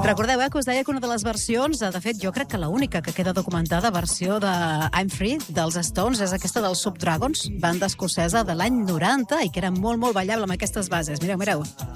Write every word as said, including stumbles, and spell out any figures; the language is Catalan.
Recordeu, eh, que us deia que una de les versions, de fet, jo crec que l'única que queda documentada versió de I'm Free, dels Stones, és aquesta dels Subdragons, banda escocesa de l'any noranta, i que era molt, molt ballable amb aquestes bases. Mireu, mireu.